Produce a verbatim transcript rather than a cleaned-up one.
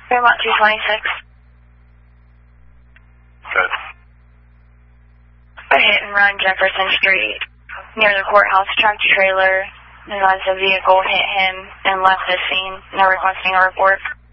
Fairmont two twenty-six. Good. A hit and run Jefferson Street near the courthouse tractor trailer. As a vehicle hit him and left the scene. Now requesting a report.